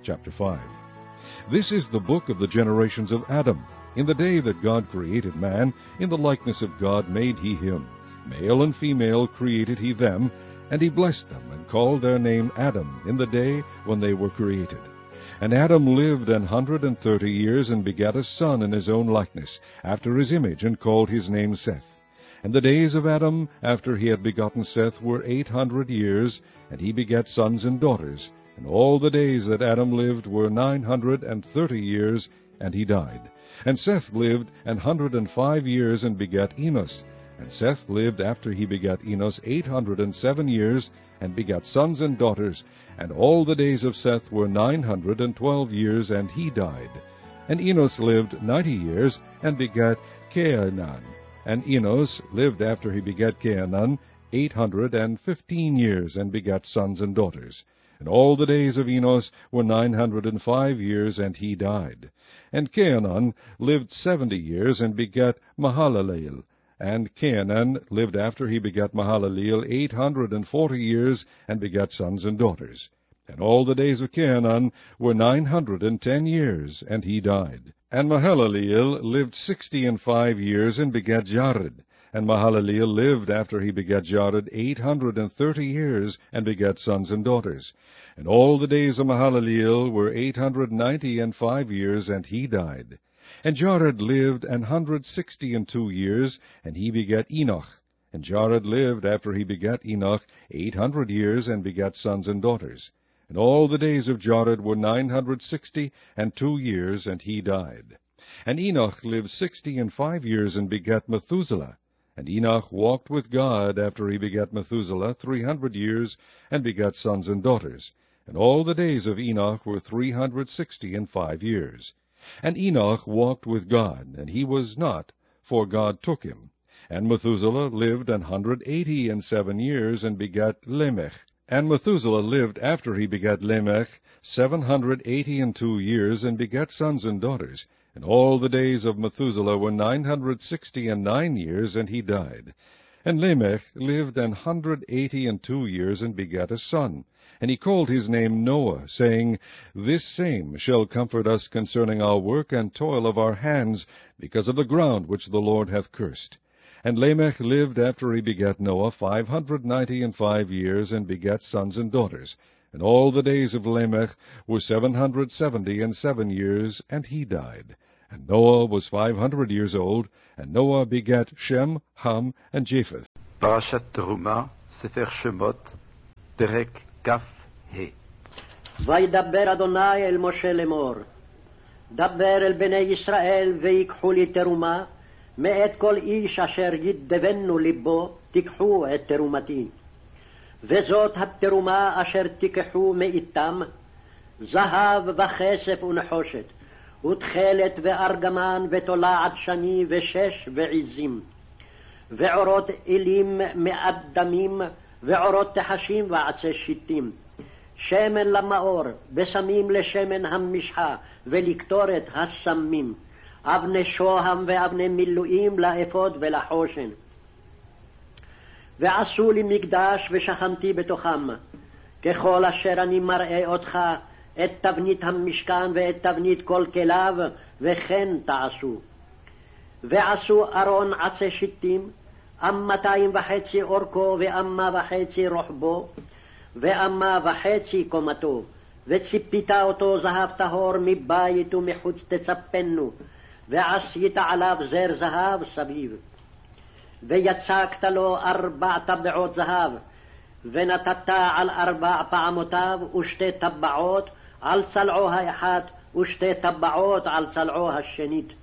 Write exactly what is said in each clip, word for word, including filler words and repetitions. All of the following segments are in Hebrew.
chapter five. This is the book of the generations of Adam. In the day that God created man, in the likeness of God made he him. Male and female created he them, and he blessed them, and called their name Adam in the day when they were created. And Adam lived an hundred and thirty years, and begat a son in his own likeness, after his image, and called his name Seth. And the days of Adam, after he had begotten Seth, were eight hundred years, and he begat sons and daughters. And all the days that Adam lived were nine hundred and thirty years, and he died. And Seth lived an hundred and five years, and begat Enos. And Seth lived after he begat Enos eight hundred and seven years, and begat sons and daughters. And all the days of Seth were nine hundred and twelve years, and he died. And Enos lived ninety years, and begat Cainan. And Enos lived after he begat Cainan eight hundred and fifteen years, and begat sons and daughters. And all the days of Enos were nine hundred and five years, and he died. And Cainan lived seventy years, and begat Mahalaleel. And Cainan lived after he begat Mahalaleel eight hundred and forty years, and begat sons and daughters. And all the days of Cainan were nine hundred and ten years, and he died. And Mahalaleel lived sixty and five years, and begat Jared. And Mahalaleel lived after he begat Jared eight hundred and thirty years, and begat sons and daughters. And all the days of Mahalaleel were eight hundred ninety and five years, and he died. And Jared lived an hundred sixty and two years, and he begat Enoch. And Jared lived after he begat Enoch eight hundred years, and begat sons and daughters. And all the days of Jared were nine hundred sixty and two years, and he died. And Enoch lived sixty and five years, and begat Methuselah. And Enoch walked with God after he begat Methuselah three hundred years, and begat sons and daughters. And all the days of Enoch were three hundred sixty and five years. And Enoch walked with God, and he was not, for God took him. And Methuselah lived an hundred eighty and seven years, and begat Lamech. And Methuselah lived after he begat Lamech seven hundred eighty and two years, and begat sons and daughters. And all the days of Methuselah were nine hundred sixty and nine years, and he died. And Lamech lived an hundred eighty and two years, and begat a son. And he called his name Noah, saying, This same shall comfort us concerning our work and toil of our hands, because of the ground which the Lord hath cursed. And Lamech lived after he begat Noah five hundred ninety and five years, and begat sons and daughters. And all the days of Lamech were seven hundred seventy and seven years, and he died. And Noah was five hundred years old, and Noah begat Shem, Ham, and Japheth. Parashat Teruma, Sefer Shemot, Perek Kaf He. וידבר אדוני אל משה לאמור, דבר אל בני ישראל ויקחו לי תרומה, מאת כל איש אשר ידבנו ליבו תיקחו את תרומתי. וזאת התרומה אשר תיקחו מאיתם, זהב וכסף ונחושת, ותכלת וארגמן ותולעת שני ושש ועזים, ועורות אלים מאדמים, ועורות תחשים ועצי שיטים, שמן למאור, בשמים לשמן המשחה, ולקטורת הסמים, אבני שוהם ואבני מילואים לאפוד ולחושן. ועשו לי מקדש ושכנתי בתוכם, ככל אשר אני מראה אותך, את תבנית המשכן ואת תבנית כל כליו, וכן תעשו. ועשו ארון עצי שיטים, אמתיים וחצי אורכו ואמה וחצי רוחבו, ואמה וחצי קומתו, וציפית אותו זהב טהור מבית ומחוץ תצפנו, ועשית עליו זר זהב סביב. ויצקת לו ארבע טבעות זהב, ונתת על ארבע פעמותיו ושתי טבעות על צלעו האחת ושתי טבעות על צלעו השנית.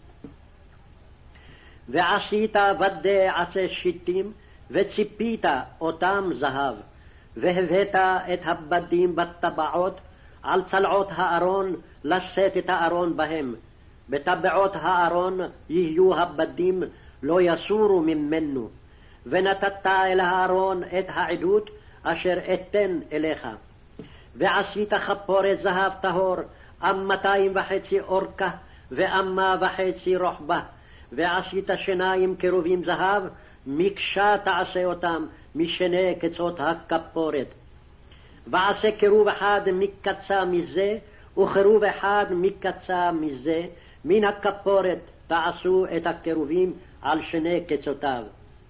ועשית בדי עצי שיטים וציפית אותם זהב, והבאת את הבדים בטבעות על צלעות הארון לשאת את הארון בהם. בטבעות הארון יהיו הבדים, לא יסורו ממנו. ונתת אל הארון את העדות אשר אתן אליך. ועשית חפורת זהב טהור, אמתיים וחצי אורכה ואמה וחצי רוחבה. ועשית שיניים קרובים זהב, מקשה תעשה אותם משני קצות הכפורת. ועשה קירוב אחד מקצה מזה וכרוב אחד מקצה מזה, מן הכפורת תעשו את הקירובים על שני קצותיו.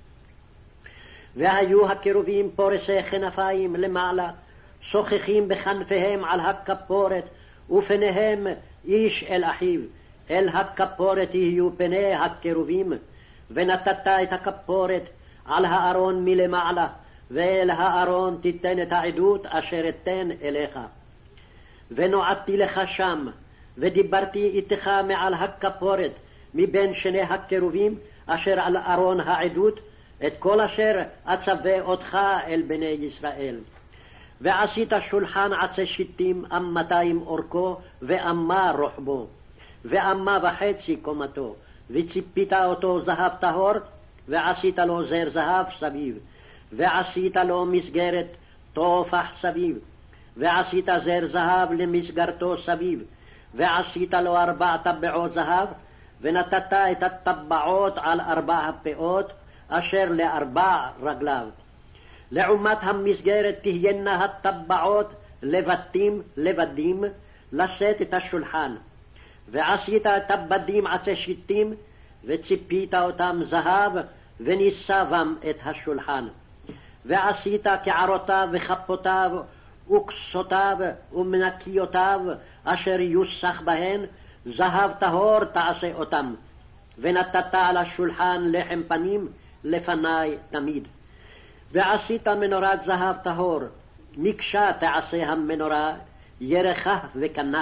והיו הקירובים פורסי כנפיים למעלה, שוחחים בכנפיהם על הכפורת, ופניהם איש אל אחיו, אל הכפורת יהיו פני הקירובים, ונתת את הכפורת על הארון מלמעלה, ואל הארון תיתן את העדות אשר אתן אליך. ונועדתי לך שם, ודיברתי איתך מעל הכפורת, מבין שני הקירובים אשר על ארון העדות, את כל אשר אצווה אותך אל בני ישראל. ועשית שולחן עצי שיטים, אמתיים אורכו, ואמה רוחבו, ואמה וחצי קומתו, וציפית אותו זהב טהור, ועשית לו זר זהב סביב, ועשית לו מסגרת תופח סביב, ועשית זר זהב למסגרתו סביב, ועשית לו ארבע טבעות זהב, ונתת את הטבעות על ארבע הפאות, אשר לארבע רגליו. לעומת המסגרת תהיינה הטבעות לבטים לבדים, לשאת את השולחן. ועשית את הבדים עצי שיטים, וציפית אותם זהב, וניסבם את השולחן. ועשית קערותיו וכפותיו, וכסותיו ומנקיותיו, אשר יוסח בהן, זהב טהור תעשה אותם. ונתת על השולחן לחם פנים לפני תמיד. ועשית מנורת זהב טהור, מקשה תעשה המנורה, ירחה וקנה.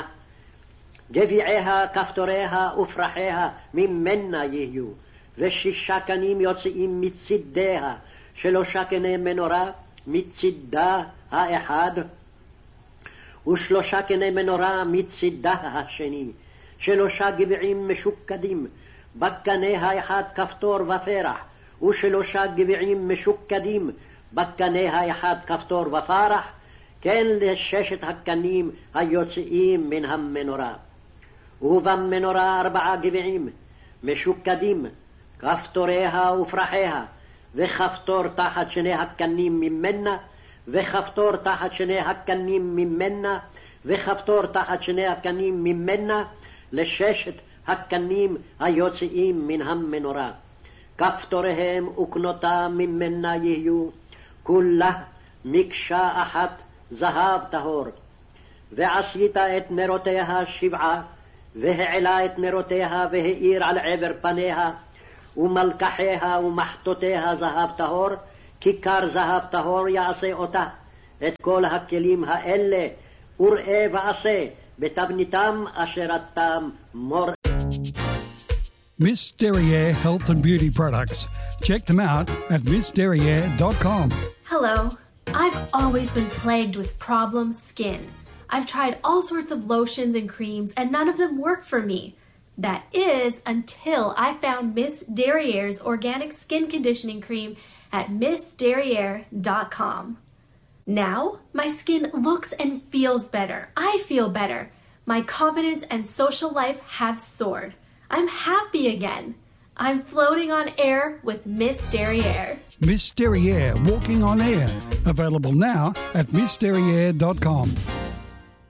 גביעיה, כפתוריה ופרחיה ממנה יהיו, ושישה קנים יוצאים מצידיה, שלושה קני מנורה מצידה האחד, ושלושה קני מנורה מצידה השני, שלושה גביעים משוקדים, בקנה האחד כפתור ופרח, ושלושה גביעים משוקדים, בקנה האחד כפתור ופרח, כן לששת הקנים היוצאים מן המנורה. ובמנורה ארבעה גביעים משוקדים, כפתוריה ופרחיה, וכפתור תחת שני הקנים ממנה, וכפתור תחת שני הקנים ממנה, וכפתור תחת שני הקנים ממנה, לששת הקנים היוצאים מן המנורה. כפתוריהם וקנותם ממנה יהיו, כולה מקשה אחת זהב טהור. ועשית את נרותיה שבעה, והעלה את נרותיה והאיר על עבר פניה, ומלקחיה ומחתותיה זהב טהור, כיכר זהב טהור יעשה אותה. את כל הכלים האלה וראה ועשה בתבניתם אשר אתם מור. Miss Derriere Health and Beauty Products. Check them out at miss derriere dot com. Hello. I've always been plagued with problem skin. I've tried all sorts of lotions and creams, and none of them work for me. That is, until I found Miss Derriere's organic skin conditioning cream at miss derriere dot com. Now, my skin looks and feels better. I feel better. My confidence and social life have soared. I'm happy again. I'm floating on air with Miss Derriere. Miss Derriere Walking on Air. Available now at miss derriere dot com.